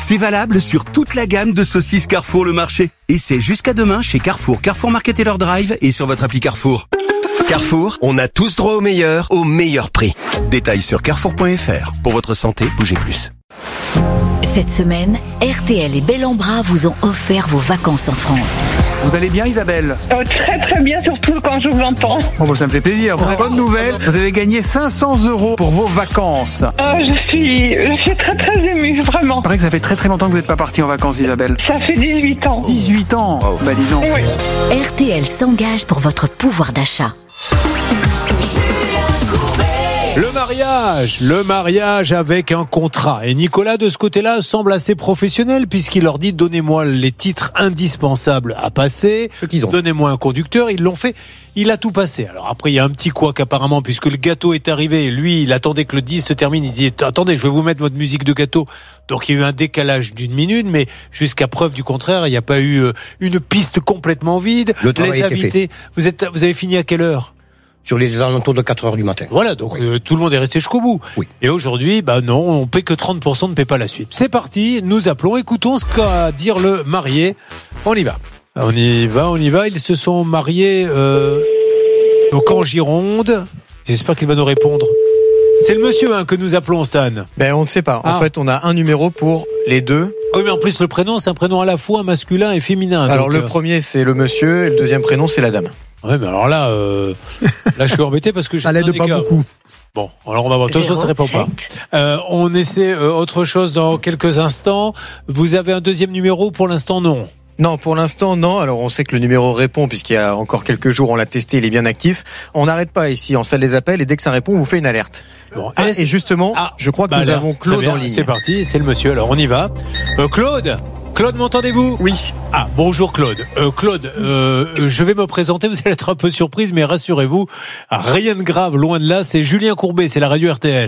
C'est valable sur toute la gamme de saucisses Carrefour Le Marché. Et c'est jusqu'à demain chez Carrefour, Carrefour Market et leur drive et sur votre appli Carrefour. Carrefour, on a tous droit au meilleur prix. Détails sur carrefour.fr. Pour votre santé, bougez plus. Cette semaine, RTL et Bel en Bras vous ont offert vos vacances en France. Vous allez bien, Isabelle? Très très bien, surtout quand je vous entends. Bon, ça me fait plaisir. Bonne nouvelle, vous avez gagné 500 € pour vos vacances. Je suis très très émue, vraiment. Il paraît que ça fait très très longtemps que vous n'êtes pas partie en vacances, Isabelle. Ça fait 18 ans. 18 ans. Oh. Bah dis donc. Oui. RTL s'engage pour votre pouvoir d'achat. Le mariage avec un contrat. Et Nicolas, de ce côté-là, semble assez professionnel puisqu'il leur dit « Donnez-moi les titres indispensables à passer, donnez-moi un conducteur ». Ils l'ont fait, il a tout passé. Alors après, il y a un petit couac apparemment puisque le gâteau est arrivé. Lui, il attendait que le 10 se termine. Il dit « Attendez, je vais vous mettre votre musique de gâteau ». Donc il y a eu un décalage d'1 minute, mais jusqu'à preuve du contraire, il n'y a pas eu une piste complètement vide. Le travail a été fait. Vous avez fini à quelle heure ? Sur les alentours de 4h du matin. Voilà, donc tout le monde est resté jusqu'au bout. Oui. Et aujourd'hui, non, on paie que 30%, on ne paie pas la suite. C'est parti, nous appelons, écoutons ce qu'a à dire le marié. On y va. Ils se sont mariés au camp Gironde. J'espère qu'il va nous répondre. C'est le monsieur que nous appelons, Stan. On ne sait pas. En fait, on a un numéro pour les deux. Oui, mais en plus, le prénom, c'est un prénom à la fois masculin et féminin. Alors, donc, le premier, c'est le monsieur, et le deuxième prénom, c'est la dame. Ouais, mais alors là, je suis embêté parce que ça l'aide pas beaucoup. Bon, alors on va voir. De toute façon, ça répond pas. On essaie autre chose dans quelques instants. Vous avez un deuxième numéro? Pour l'instant, non. Non, pour l'instant, non. Alors, on sait que le numéro répond puisqu'il y a encore quelques jours, on l'a testé, il est bien actif. On n'arrête pas ici en salle des appels et dès que ça répond, on vous fait une alerte. Bon, et justement, je crois que nous avons Claude en ligne. C'est parti, c'est le monsieur. Alors, on y va. Claude, m'entendez-vous? Oui. Ah, bonjour Claude. Claude, je vais me présenter, vous allez être un peu surprise, mais rassurez-vous, rien de grave, loin de là, c'est Julien Courbet, c'est la radio RTL.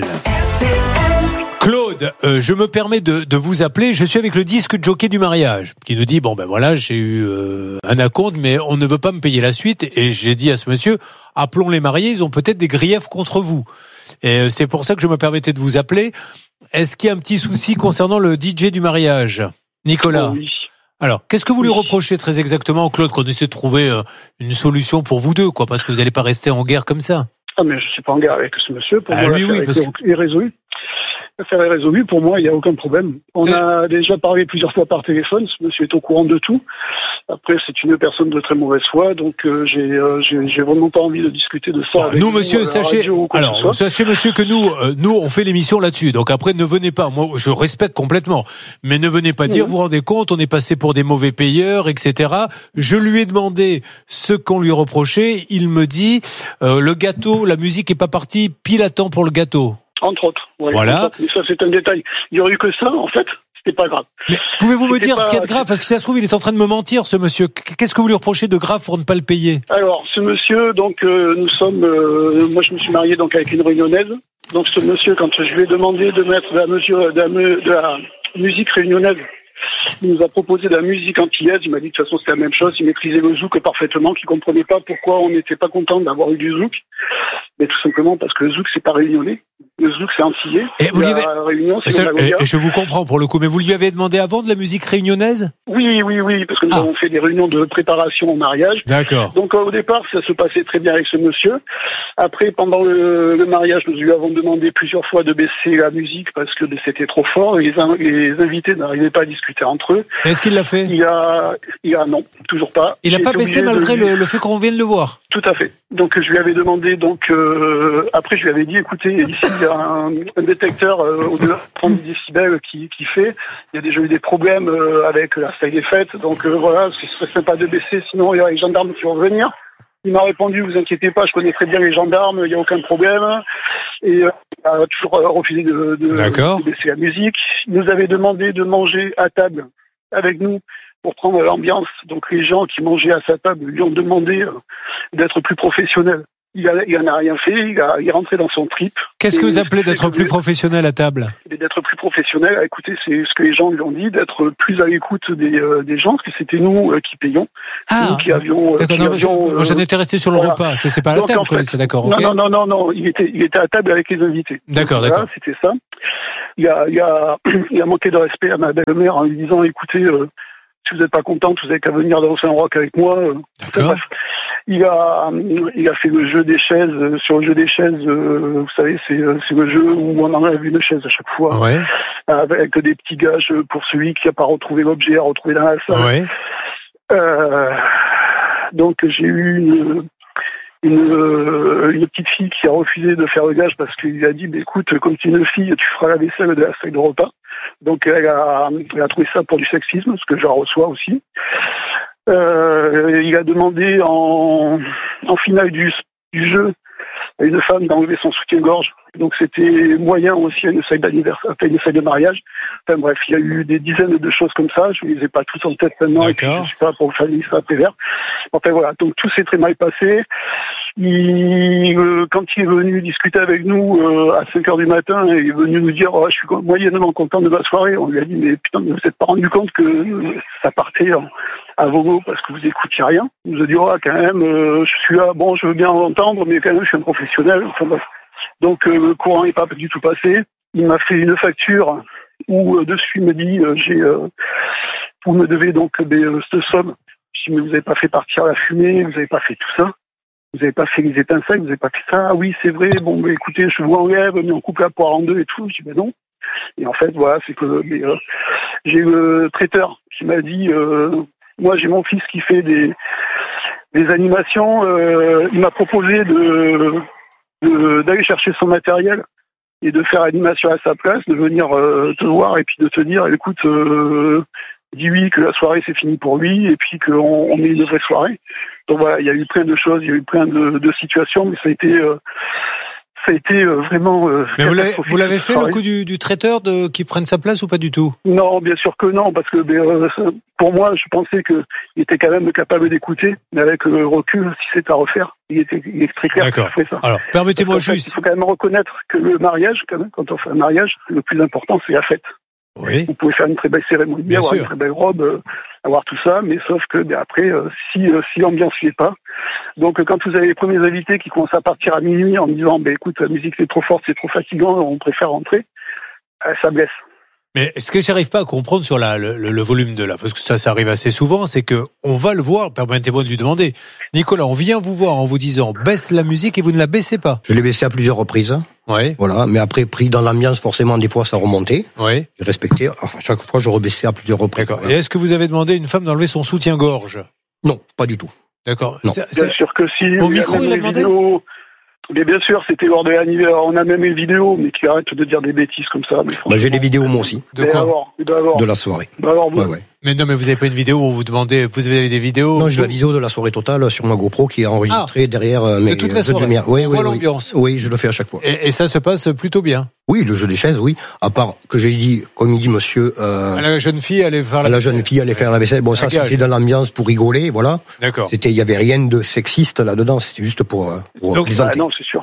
Claude, je me permets de vous appeler, je suis avec le disque jockey du mariage, qui nous dit, j'ai eu un acompte, mais on ne veut pas me payer la suite, et j'ai dit à ce monsieur, appelons les mariés, ils ont peut-être des griefs contre vous. Et c'est pour ça que je me permettais de vous appeler. Est-ce qu'il y a un petit souci concernant le DJ du mariage? Nicolas. Oui. Alors, qu'est-ce que vous lui reprochez très exactement, Claude, qu'on essaie de trouver une solution pour vous deux, parce que vous n'allez pas rester en guerre comme ça? Ah, mais je suis pas en guerre avec ce monsieur. Pour moi, oui, parce que... est résolu. L'affaire est résolue. Pour moi, il n'y a aucun problème. On a déjà parlé plusieurs fois par téléphone. Ce monsieur est au courant de tout. Après, c'est une personne de très mauvaise foi, donc j'ai vraiment pas envie de discuter de ça. Nous, monsieur, sachez monsieur que nous, on fait l'émission là-dessus. Donc après, ne venez pas. Moi, je respecte complètement, mais ne venez pas dire, vous vous rendez compte, on est passé pour des mauvais payeurs, etc. Je lui ai demandé ce qu'on lui reprochait. Il me dit, le gâteau, la musique est pas partie pile à temps pour le gâteau. Entre autres. Ouais, voilà. Mais ça, c'est un détail. Il n'y aurait eu que ça, en fait. C'était pas grave. Mais pouvez-vous me dire ce qu'il y a de grave? Parce que si ça se trouve, il est en train de me mentir, ce monsieur. Qu'est-ce que vous lui reprochez de grave pour ne pas le payer? Alors, ce monsieur, donc, nous sommes, moi, je me suis marié, donc, avec une réunionnaise. Donc, ce monsieur, quand je lui ai demandé de mettre de la musique réunionnaise, il nous a proposé de la musique antillaise. Il m'a dit que de toute façon, c'était la même chose. Il maîtrisait le zouk parfaitement, qu'il comprenait pas pourquoi on n'était pas content d'avoir eu du zouk. Mais tout simplement parce que le zouk, c'est pas réunionnais. Le zouk, c'est antillais. Et vous Réunion, c'est et je vous comprends pour le coup, mais vous lui avez demandé avant de la musique réunionnaise? Oui, parce que nous avons fait des réunions de préparation au mariage. D'accord. Donc au départ, ça se passait très bien avec ce monsieur. Après, pendant le mariage, nous lui avons demandé plusieurs fois de baisser la musique parce que c'était trop fort et les invités n'arrivaient pas à discuter entre eux. Est-ce qu'il l'a fait? Il a non, toujours pas. Il n'a pas baissé malgré le fait qu'on vienne le voir? Tout à fait. Donc je lui avais demandé, après je lui avais dit, écoutez, ici il y a un détecteur au-delà de 30 décibels qui fait. Il y a déjà eu des problèmes avec la salle des fêtes, donc voilà, ce serait sympa de baisser, sinon il y a les gendarmes qui vont venir. Il m'a répondu, vous inquiétez pas, je connais très bien les gendarmes, il n'y a aucun problème. Et il a toujours refusé de baisser la musique. Il nous avait demandé de manger à table avec nous pour prendre l'ambiance. Donc les gens qui mangeaient à sa table lui ont demandé d'être plus professionnels. Il en a rien fait, il est rentré dans son trip. Qu'est-ce que vous appelez d'être plus professionnel à table? D'être plus professionnel, écoutez, c'est ce que les gens lui ont dit, d'être plus à l'écoute des gens, parce que c'était nous qui payons. Nous qui avions... D'accord, moi j'en étais resté sur le repas, c'est pas à la table, c'est d'accord, ok. Non, il était à table avec les invités. D'accord, voilà, d'accord. C'était ça. Il a manqué de respect à ma belle-mère en lui disant, écoutez, si vous n'êtes pas contente, vous n'avez qu'à venir danser un rock avec moi. D'accord. Il a fait le jeu des chaises. Sur le jeu des chaises, vous savez, c'est le jeu où on enlève une chaise à chaque fois. Ouais. Avec des petits gages pour celui qui n'a pas retrouvé l'objet à retrouver dans la salle. Ouais. Donc j'ai eu une petite fille qui a refusé de faire le gage parce qu'il a dit, écoute, comme tu es une fille, tu feras la vaisselle de la salle de repas. Donc elle a trouvé ça pour du sexisme, ce que je reçois aussi. Il a demandé en finale du jeu à une femme d'enlever son soutien-gorge. Donc c'était moyen aussi à une salle d'anniversaire, à une salle de mariage. Enfin bref, il y a eu des dizaines de choses comme ça. Je ne les ai pas toutes en tête maintenant. Et puis je suis pas pour faire une liste à Prévert. Enfin voilà, donc tout s'est très mal passé. Quand il est venu discuter avec nous à 5h du matin, il est venu nous dire je suis moyennement content de ma soirée. On lui a dit mais putain, vous vous êtes pas rendu compte que ça partait à vogo parce que vous écoutiez rien. Il nous a dit quand même, je suis là, bon, je veux bien entendre, mais quand même je suis un professionnel. Enfin bref. Donc le courant n'est pas du tout passé. Il m'a fait une facture où dessus il me dit vous me devez donc cette somme. Je dis mais vous n'avez pas fait partir la fumée, vous n'avez pas fait tout ça. Vous n'avez pas fait les étincelles, vous n'avez pas fait ça. Ah oui, c'est vrai. Bon, mais écoutez, je vous enlève, mais on coupe la poire en deux et tout. Je dis, non. Et en fait, voilà, c'est que j'ai eu le traiteur qui m'a dit, moi, j'ai mon fils qui fait des animations. Il m'a proposé d'aller chercher son matériel et de faire animation à sa place, de venir te voir et puis de te dire, écoute, dis oui que la soirée c'est fini pour lui et puis qu'on met une vraie soirée. Donc voilà, il y a eu plein de choses, il y a eu plein de situations, mais ça a été vraiment... Mais vous l'avez fait le coup du traiteur qui prenne sa place ou pas du tout? Non, bien sûr que non, parce que pour moi, je pensais qu'il était quand même capable d'écouter, mais avec le recul, si c'est à refaire, il est très clair qu'il ferait ça. Alors, permettez-moi juste... Il faut quand même reconnaître que le mariage, quand même, quand on fait un mariage, le plus important, c'est la fête. Oui. Vous pouvez faire une très belle cérémonie, avoir une très belle robe, avoir tout ça, mais sauf que après, si l'ambiance n'y est pas. Donc quand vous avez les premiers invités qui commencent à partir à minuit en me disant écoute, la musique c'est trop forte, c'est trop fatigant, on préfère rentrer, ça blesse. Mais ce que j'arrive pas à comprendre sur le volume de parce que ça arrive assez souvent, c'est que on va le voir, permettez-moi de lui demander. Nicolas, on vient vous voir en vous disant baisse la musique et vous ne la baissez pas. Je l'ai baissé à plusieurs reprises. Oui. Voilà, mais après pris dans l'ambiance, forcément des fois ça remontait. Oui. J'ai respecté. Enfin, chaque fois je rebaissais à plusieurs reprises. D'accord. Et est-ce que vous avez demandé à une femme d'enlever son soutien-gorge? Non, pas du tout. D'accord. Bien sûr que si. Au micro, il a demandé. Mais bien sûr, c'était lors de l'anniversaire. On a même une vidéo, mais qui arrête de dire des bêtises comme ça. Mais j'ai des vidéos moi aussi. De quoi? De la soirée. Ouais. Mais non, mais vous avez pas une vidéo où vous demandez, vous avez des vidéos? Non, j'ai la vidéo de la soirée totale sur ma GoPro qui est enregistrée derrière mes. De toute la soirée. Oui, on voit l'ambiance. Oui, je le fais à chaque fois. Et ça se passe plutôt bien. Oui, le jeu des chaises, oui. À part que j'ai dit, comme il dit monsieur, à la jeune fille aller faire la vaisselle. Bon, ça, c'était dans l'ambiance pour rigoler, voilà. D'accord. Il y avait rien de sexiste là-dedans, c'était juste pour plaisanter. Non, c'est sûr.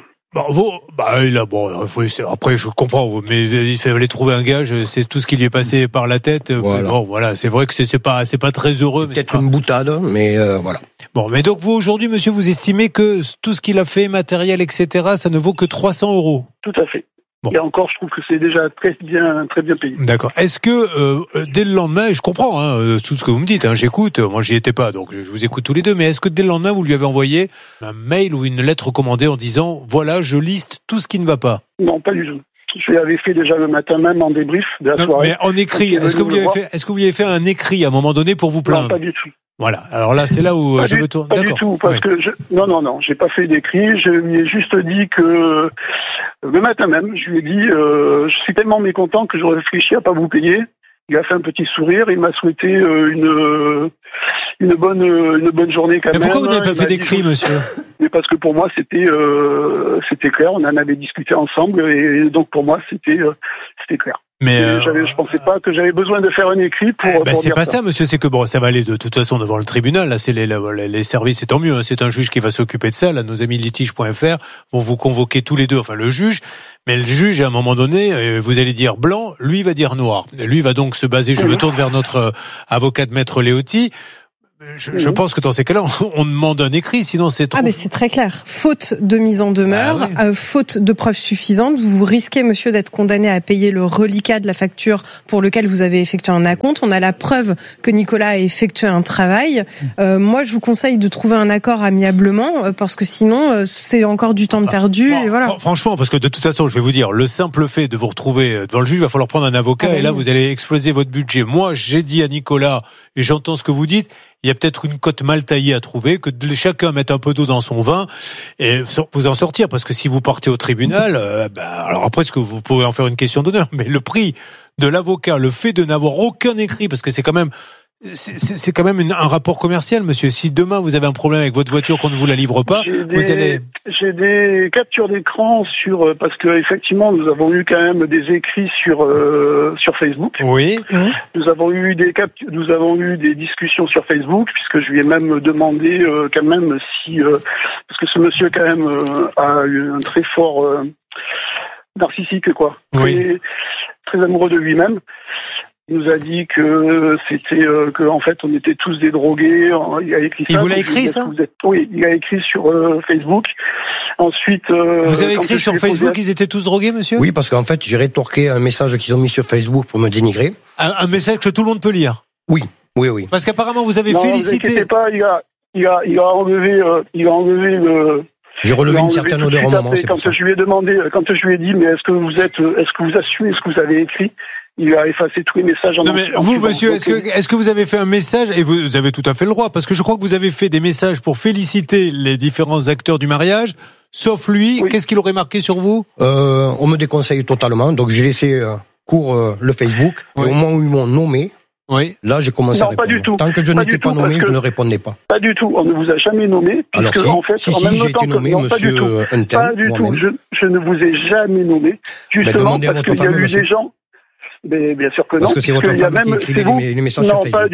Après, je comprends, mais il fallait trouver un gage, c'est tout ce qui lui est passé par la tête. Voilà. Bon, voilà, c'est vrai que c'est pas très heureux. Peut-être une boutade, mais voilà. Bon, mais donc vous, aujourd'hui, monsieur, vous estimez que tout ce qu'il a fait, matériel, etc., ça ne vaut que 300 €? Tout à fait. Bon. Et encore, je trouve que c'est déjà très bien payé. D'accord. Est-ce que dès le lendemain, et je comprends tout ce que vous me dites, j'écoute, moi j'y étais pas, donc je vous écoute tous les deux, mais est-ce que dès le lendemain, vous lui avez envoyé un mail ou une lettre recommandée en disant, voilà, je liste tout ce qui ne va pas? Non, pas du tout. Je l'avais fait déjà le matin même en débrief de la soirée. Mais en écrit, est-ce que vous lui avez fait un écrit à un moment donné pour vous plaindre? Non, pas du tout. Voilà. Alors là, c'est là où je me tourne. Pas du tout, parce que non, j'ai pas fait d'écrit. Je lui ai juste dit que le matin même, je lui ai dit, je suis tellement mécontent que j'aurais réfléchi à pas vous payer. Il a fait un petit sourire, il m'a souhaité une bonne journée quand même. Mais pourquoi vous n'avez pas fait d'écrit, monsieur? Mais parce que pour moi c'était clair, on en avait discuté ensemble et donc pour moi c'était clair. Mais je pensais pas que j'avais besoin de faire un écrit pour c'est dire pas ça, monsieur. C'est que bon, ça va aller de toute façon devant le tribunal. Là, c'est les services, c'est tant mieux. Hein, c'est un juge qui va s'occuper de ça. Là, nos amis litige.fr vont vous convoquer tous les deux. Enfin, le juge. Mais le juge, à un moment donné, vous allez dire blanc, lui va dire noir. Lui va donc se baser. Je me tourne vers notre avocat de maître Léoty. Je pense que dans ces cas-là, on demande un écrit, sinon c'est trop... Ah, mais c'est très clair. Faute de mise en demeure, faute de preuves suffisantes, vous risquez, monsieur, d'être condamné à payer le reliquat de la facture pour lequel vous avez effectué un acompte. On a la preuve que Nicolas a effectué un travail. Moi, je vous conseille de trouver un accord amiablement, parce que sinon, c'est encore du temps de perdu. Et voilà. Franchement, parce que de toute façon, je vais vous dire, le simple fait de vous retrouver devant le juge, il va falloir prendre un avocat, et là, vous allez exploser votre budget. Moi, j'ai dit à Nicolas, et j'entends ce que vous dites, il y a peut-être une cote mal taillée à trouver, que chacun mette un peu d'eau dans son vin et vous en sortir. Parce que si vous partez au tribunal, alors après, ce que vous pouvez en faire une question d'honneur, mais le prix de l'avocat, le fait de n'avoir aucun écrit, parce que c'est quand même un rapport commercial, monsieur. Si demain vous avez un problème avec votre voiture, qu'on ne vous la livre pas, j'ai des captures d'écran parce que effectivement nous avons eu quand même des écrits sur Facebook. Oui. Nous avons eu des discussions sur Facebook, puisque je lui ai même demandé quand même si parce que ce monsieur quand même a eu un très fort narcissique quoi. Oui. Très amoureux de lui-même. Il nous a dit que c'était que en fait on était tous des drogués. Il a écrit ça. Il vous l'a écrit ça ? Oui, il a écrit sur Facebook. Ensuite, vous avez écrit sur Facebook qu'ils étaient tous drogués, monsieur ? Oui, parce qu'en fait j'ai rétorqué un message qu'ils ont mis sur Facebook pour me dénigrer. Un message que tout le monde peut lire. Oui. Parce qu'apparemment vous avez félicité. Ne vous inquiétez pas, il a enlevé le. J'ai relevé une certaine odeur au moment. C'est quand je lui ai demandé, quand je lui ai dit, mais est-ce que vous assumez ce que vous avez écrit? Il a effacé tous les messages en Non mais vous, monsieur, est-ce que vous avez fait un message, et vous avez tout à fait le droit, parce que je crois que vous avez fait des messages pour féliciter les différents acteurs du mariage, sauf lui. Oui. Qu'est-ce qu'il aurait marqué sur vous? On me déconseille totalement, donc j'ai laissé court le Facebook. Oui. Et au moment où ils m'ont nommé, là j'ai commencé à répondre. Pas du tout. Tant que je n'étais pas nommé, je ne répondais pas. Pas du tout, on ne vous a jamais nommé. Alors si, en fait, j'ai été nommé, monsieur Untel. Pas du tout, je ne vous ai jamais nommé, justement parce qu'il y a eu des gens... Mais bien sûr que non. Parce que c'est votre femme qui écrit les messages sur Facebook. Non,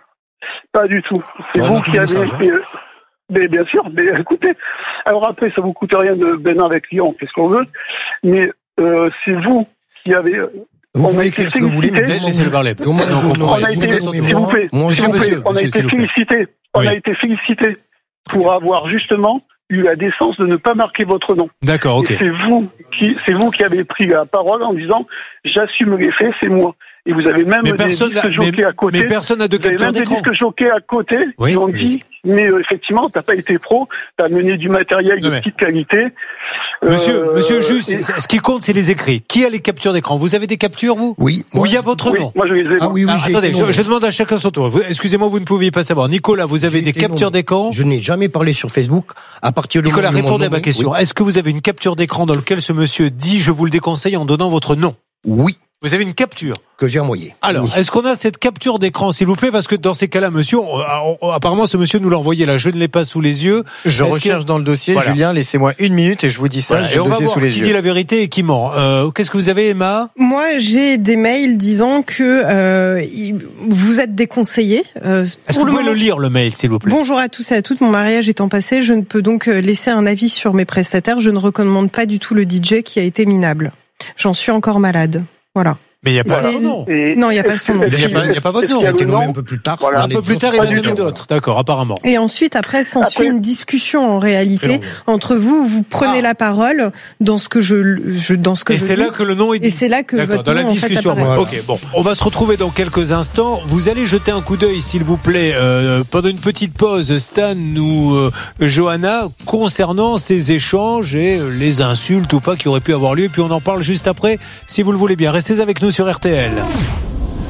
pas du tout. C'est vous qui avez fait... Mais bien sûr, mais écoutez, alors après, ça vous coûte rien de Bénin avec Lyon, qu'est-ce qu'on veut, mais c'est vous qui avez... Vous pouvez écrire ce que vous voulez, mais laissez-le parler. S'il vous plaît, on a été félicités. On a été félicités pour avoir justement eu la décence de ne pas marquer votre nom. D'accord, ok. Et c'est vous qui avez pris la parole en disant j'assume les faits, c'est moi. Et vous avez même des disques jockeys à côté. Mais personne n'a de capture d'écran. Des disques jockeys à côté qui ont dit mais effectivement t'as pas été pro, t'as mené du matériel de petite qualité. Monsieur, juste, ce qui compte c'est les écrits. Qui a les captures d'écran? Vous avez des captures vous? Oui. Où il y a votre nom? Moi je les ai. Ah oui, attendez, je demande à chacun son tour. Excusez-moi, vous ne pouviez pas savoir. Nicolas, vous avez des captures d'écran? Je n'ai jamais parlé sur Facebook. À partir de Nicolas, répondez à ma question. Est-ce que vous avez une capture d'écran dans laquelle ce monsieur dit je vous le déconseille en donnant votre nom? Oui. Vous avez une capture que j'ai envoyée. Alors, est-ce qu'on a cette capture d'écran, s'il vous plaît? Parce que dans ces cas-là, monsieur, apparemment, ce monsieur nous l'a envoyé là. Je ne l'ai pas sous les yeux. Je recherche dans le dossier. Voilà. Julien, laissez-moi 1 minute et je vous dis ça. J'ai le dossier sous les yeux. Qui dit la vérité et qui ment. Qu'est-ce que vous avez, Emma? Moi, j'ai des mails disant que vous êtes déconseillé. Est-ce que vous pouvez le lire, le mail, s'il vous plaît? Bonjour à tous et à toutes. Mon mariage étant passé, je ne peux donc laisser un avis sur mes prestataires. Je ne recommande pas du tout le DJ qui a été minable. J'en suis encore malade. Voilà. Mais il n'y a pas son nom. Non, il n'y a pas son nom. Il n'y a pas votre nom. Il a été nommé un peu plus tard. Voilà. Un peu plus tard, il a nommé d'autres. D'accord, apparemment. Et ensuite, après, s'ensuit une discussion en réalité entre vous. Vous prenez la parole dans ce que Et c'est là que le nom est dit. Et c'est là que votre dans nom, la discussion. En fait, apparaît. Ok, bon. On va se retrouver dans quelques instants. Vous allez jeter un coup d'œil, s'il vous plaît, pendant une petite pause, Stan ou Johanna, concernant ces échanges et les insultes ou pas qui auraient pu avoir lieu. Et puis on en parle juste après, si vous le voulez bien. Restez avec nous sur RTL.